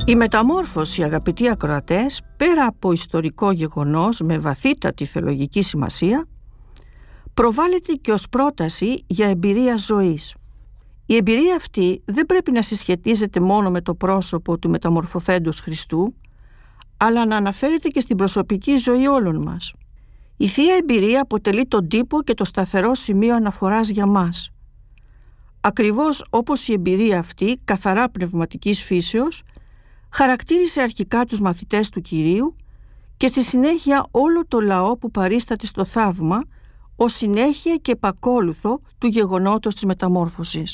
Η μεταμόρφωση, αγαπητοί ακροατές, πέρα από ιστορικό γεγονός με βαθύτατη θεολογική σημασία, προβάλλεται και ως πρόταση για εμπειρία ζωής. Η εμπειρία αυτή δεν πρέπει να συσχετίζεται μόνο με το πρόσωπο του μεταμορφωθέντος Χριστού, αλλά να αναφέρεται και στην προσωπική ζωή όλων μας. Η Θεία Εμπειρία αποτελεί τον τύπο και το σταθερό σημείο αναφοράς για μας. Ακριβώς όπως η εμπειρία αυτή, καθαρά πνευματικής φύσεως, χαρακτήρισε αρχικά τους μαθητές του Κυρίου και στη συνέχεια όλο το λαό που παρίσταται στο θαύμα ως συνέχεια και επακόλουθο του γεγονότος της μεταμόρφωσης.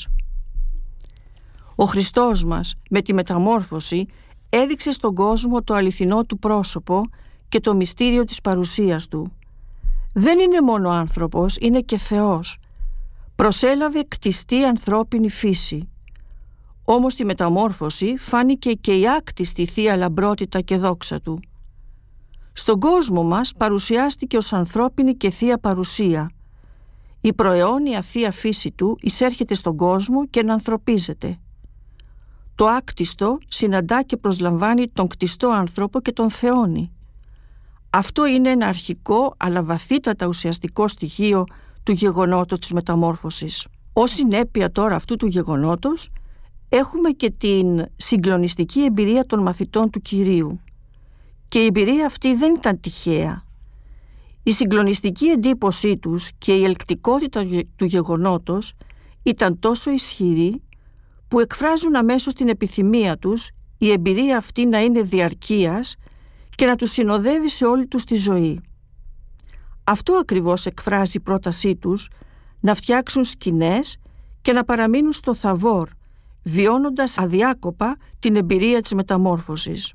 Ο Χριστός μας με τη μεταμόρφωση έδειξε στον κόσμο το αληθινό του πρόσωπο και το μυστήριο της παρουσίας του. Δεν είναι μόνο άνθρωπος, είναι και Θεός. Προσέλαβε κτιστή ανθρώπινη φύση. Όμως στη μεταμόρφωση φάνηκε και η άκτιστη Θεία Λαμπρότητα και δόξα του. Στον κόσμο μας παρουσιάστηκε ως ανθρώπινη και Θεία Παρουσία. Η προαιώνια Θεία φύση του εισέρχεται στον κόσμο και ενανθρωπίζεται. Το άκτιστο συναντά και προσλαμβάνει τον κτιστό άνθρωπο και τον θεώνει. Αυτό είναι ένα αρχικό αλλά βαθύτατα ουσιαστικό στοιχείο του γεγονότος της μεταμόρφωσης. Ως συνέπεια τώρα αυτού του γεγονότος έχουμε και την συγκλονιστική εμπειρία των μαθητών του Κυρίου. Και η εμπειρία αυτή δεν ήταν τυχαία. Η συγκλονιστική εντύπωσή τους και η ελκτικότητα του γεγονότος ήταν τόσο ισχυρή που εκφράζουν αμέσως την επιθυμία τους η εμπειρία αυτή να είναι διαρκείας και να τους συνοδεύει σε όλη τους τη ζωή. Αυτό ακριβώς εκφράζει η πρότασή τους να φτιάξουν σκηνές και να παραμείνουν στο Θαβόρ, βιώνοντας αδιάκοπα την εμπειρία της μεταμόρφωσης.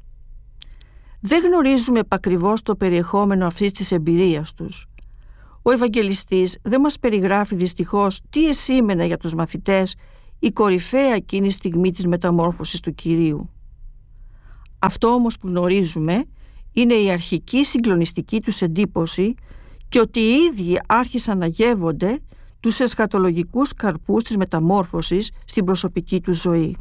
Δεν γνωρίζουμε επακριβώς το περιεχόμενο αυτής της εμπειρίας τους. Ο Ευαγγελιστής δεν μας περιγράφει δυστυχώς τι εσήμενε για τους μαθητές η κορυφαία εκείνη στιγμή της μεταμόρφωσης του Κυρίου. Αυτό όμως που γνωρίζουμε είναι η αρχική συγκλονιστική τους εντύπωση και ότι οι ίδιοι άρχισαν να γεύονται τους εσχατολογικούς καρπούς της μεταμόρφωσης στην προσωπική του ζωή.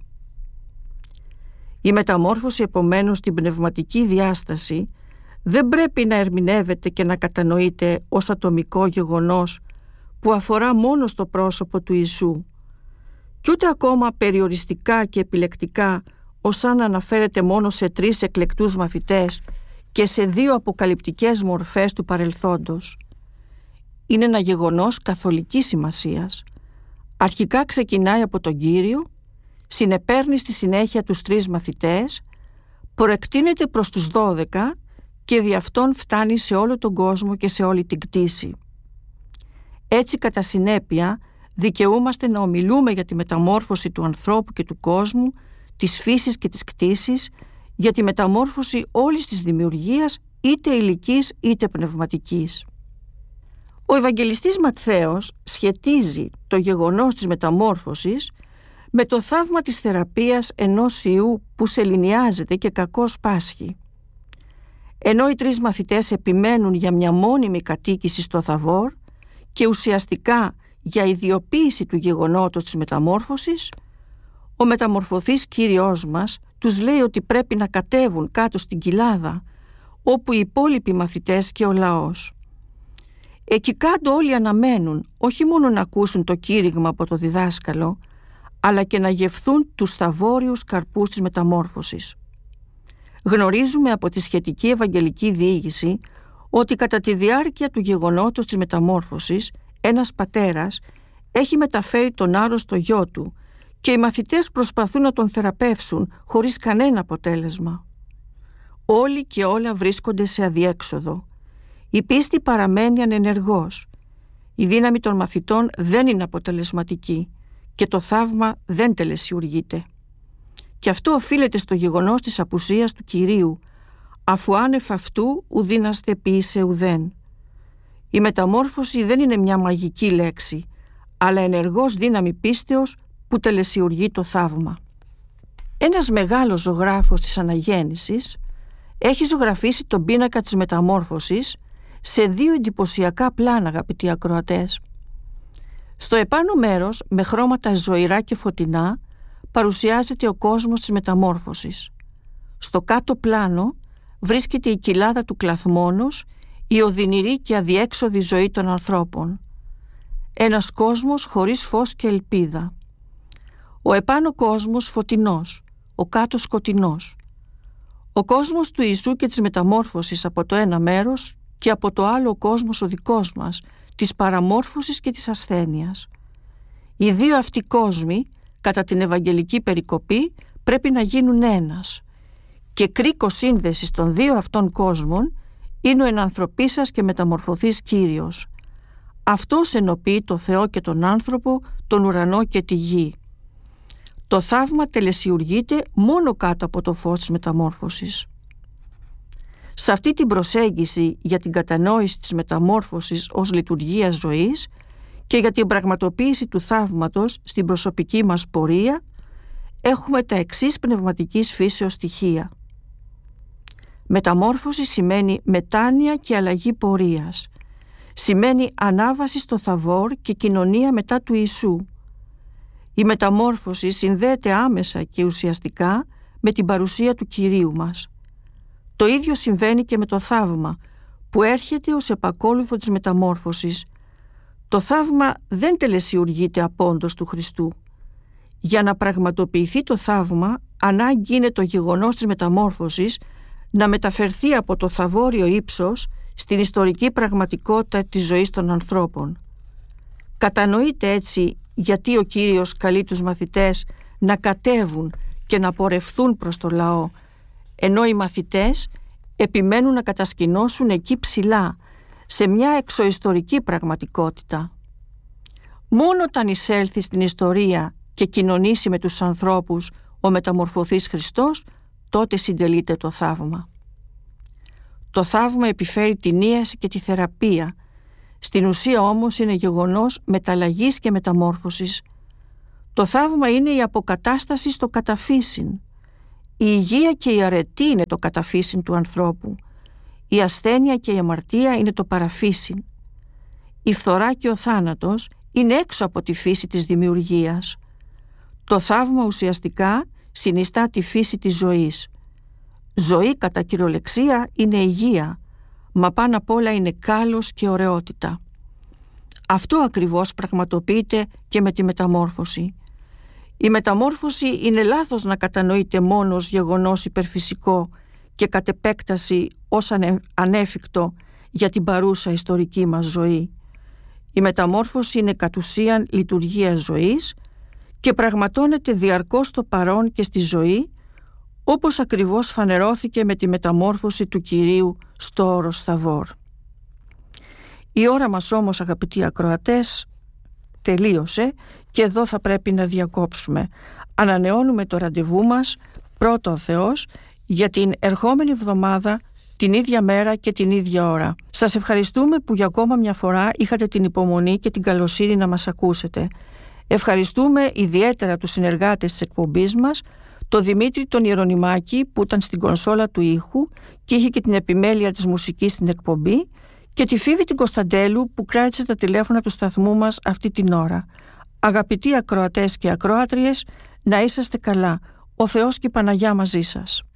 Η μεταμόρφωση επομένως στην πνευματική διάσταση δεν πρέπει να ερμηνεύεται και να κατανοείται ως ατομικό γεγονός που αφορά μόνο στο πρόσωπο του Ιησού και ούτε ακόμα περιοριστικά και επιλεκτικά ως αν αναφέρεται μόνο σε 3 εκλεκτούς μαθητές και σε 2 αποκαλυπτικές μορφές του παρελθόντος. Είναι ένα γεγονός καθολικής σημασίας. Αρχικά ξεκινάει από τον Κύριο, συνεπέρνει στη συνέχεια τους 3 μαθητές, προεκτείνεται προς τους 12 και δι' αυτόν φτάνει σε όλο τον κόσμο και σε όλη την κτήση. Έτσι κατά συνέπεια δικαιούμαστε να ομιλούμε για τη μεταμόρφωση του ανθρώπου και του κόσμου, της φύσης και της κτήσης, για τη μεταμόρφωση όλης της δημιουργίας, είτε υλικής είτε πνευματικής. Ο Ευαγγελιστής Ματθαίος σχετίζει το γεγονός της μεταμόρφωσης με το θαύμα της θεραπείας ενός ιού που σεληνιάζεται και κακώς πάσχει. Ενώ οι 3 μαθητές επιμένουν για μια μόνιμη κατοίκηση στο Θαβόρ και ουσιαστικά για ιδιοποίηση του γεγονότος της μεταμόρφωσης, ο μεταμορφωθής Κύριος μας τους λέει ότι πρέπει να κατέβουν κάτω στην κοιλάδα, όπου οι υπόλοιποι μαθητές και ο λαός. Εκεί κάτω όλοι αναμένουν όχι μόνο να ακούσουν το κήρυγμα από το διδάσκαλο, αλλά και να γευθούν τους σταβόριους καρπούς της μεταμόρφωσης. Γνωρίζουμε από τη σχετική ευαγγελική διήγηση ότι κατά τη διάρκεια του γεγονότος της μεταμόρφωσης ένας πατέρας έχει μεταφέρει τον άρρωστο γιο του και οι μαθητές προσπαθούν να τον θεραπεύσουν χωρίς κανένα αποτέλεσμα. Όλοι και όλα βρίσκονται σε αδιέξοδο. Η πίστη παραμένει ανενεργός. Η δύναμη των μαθητών δεν είναι αποτελεσματική και το θαύμα δεν τελεσιουργείται. Και αυτό οφείλεται στο γεγονός της απουσίας του Κυρίου, αφού άνευ αυτού ουδύναστε ποιήσε ουδέν. Η μεταμόρφωση δεν είναι μια μαγική λέξη, αλλά ενεργός δύναμη πίστεως που τελεσιουργεί το θαύμα. Ένας μεγάλος ζωγράφος της αναγέννησης έχει ζωγραφίσει τον πίνακα της μεταμόρφωσης σε 2 εντυπωσιακά πλάνα, αγαπητοί ακροατές. Στο επάνω μέρος, με χρώματα ζωηρά και φωτεινά, παρουσιάζεται ο κόσμος της μεταμόρφωσης. Στο κάτω πλάνο βρίσκεται η κοιλάδα του Κλαθμόνος, η οδυνηρή και αδιέξοδη ζωή των ανθρώπων. Ένας κόσμος χωρίς φως και ελπίδα. Ο επάνω κόσμος φωτεινός, ο κάτω σκοτεινός. Ο κόσμος του Ιησού και της μεταμόρφωσης από το ένα μέρος και από το άλλο ο κόσμος ο δικός μας, της παραμόρφωσης και της ασθένειας. Οι δύο αυτοί κόσμοι, κατά την Ευαγγελική περικοπή, πρέπει να γίνουν ένας. Και κρίκος σύνδεσης των δύο αυτών κόσμων είναι ο ενανθρωπίσας και μεταμορφωθής Κύριος. Αυτός ενοποιεί το Θεό και τον άνθρωπο, τον ουρανό και τη γη. Το θαύμα τελεσιουργείται μόνο κάτω από το φως της μεταμόρφωσης. Σε αυτή την προσέγγιση για την κατανόηση της μεταμόρφωσης ως λειτουργία ζωής και για την πραγματοποίηση του θαύματος στην προσωπική μας πορεία, έχουμε τα εξής πνευματικής φύσεως στοιχεία. Μεταμόρφωση σημαίνει μετάνοια και αλλαγή πορείας. Σημαίνει ανάβαση στο Θαβόρ και κοινωνία μετά του Ιησού. Η μεταμόρφωση συνδέεται άμεσα και ουσιαστικά με την παρουσία του Κυρίου μας. Το ίδιο συμβαίνει και με το θαύμα, που έρχεται ως επακόλουθο της μεταμόρφωσης. Το θαύμα δεν τελεσιουργείται απόντος του Χριστού. Για να πραγματοποιηθεί το θαύμα, ανάγκη είναι το γεγονός της μεταμόρφωσης να μεταφερθεί από το θαβόριο ύψος στην ιστορική πραγματικότητα της ζωής των ανθρώπων. Κατανοείται έτσι γιατί ο Κύριος καλεί τους μαθητές να κατέβουν και να πορευθούν προς το λαό, ενώ οι μαθητές επιμένουν να κατασκηνώσουν εκεί ψηλά, σε μια εξωιστορική πραγματικότητα. Μόνο όταν εισέλθει στην ιστορία και κοινωνήσει με τους ανθρώπους ο μεταμορφωθής Χριστός, τότε συντελείται το θαύμα. Το θαύμα επιφέρει την ίαση και τη θεραπεία. Στην ουσία όμως είναι γεγονός μεταλλαγής και μεταμόρφωσης. Το θαύμα είναι η αποκατάσταση στο καταφύσιν. Η υγεία και η αρετή είναι το καταφύσιν του ανθρώπου. Η ασθένεια και η αμαρτία είναι το παραφύσιν. Η φθορά και ο θάνατος είναι έξω από τη φύση της δημιουργίας. Το θαύμα ουσιαστικά συνιστά τη φύση της ζωής. Ζωή κατά κυριολεξία είναι υγεία, μα πάνω απ' όλα είναι κάλος και ωραιότητα. Αυτό ακριβώς πραγματοποιείται και με τη μεταμόρφωση. Η μεταμόρφωση είναι λάθος να κατανοείται μόνο ως γεγονός υπερφυσικό και κατ' επέκταση ως ανέφικτο για την παρούσα ιστορική μας ζωή. Η μεταμόρφωση είναι κατ' ουσίαν λειτουργία ζωής και πραγματώνεται διαρκώς στο παρόν και στη ζωή, όπως ακριβώς φανερώθηκε με τη μεταμόρφωση του Κυρίου στο όρος Θαβόρ. Η ώρα μας όμως, αγαπητοί ακροατές, τελείωσε και εδώ θα πρέπει να διακόψουμε. Ανανεώνουμε το ραντεβού μας, πρώτο ο Θεός, για την ερχόμενη εβδομάδα, την ίδια μέρα και την ίδια ώρα. Σας ευχαριστούμε που για ακόμα μια φορά είχατε την υπομονή και την καλοσύνη να μας ακούσετε. Ευχαριστούμε ιδιαίτερα τους συνεργάτες της εκπομπής μας, το Δημήτρη τον Ιερονυμάκη που ήταν στην κονσόλα του ήχου και είχε και την επιμέλεια της μουσικής στην εκπομπή, και τη Φίβη την Κωνσταντέλου που κράτησε τα τηλέφωνα του σταθμού μας αυτή την ώρα. Αγαπητοί ακροατές και ακροάτριες, να είσαστε καλά. Ο Θεός και η Παναγιά μαζί σας.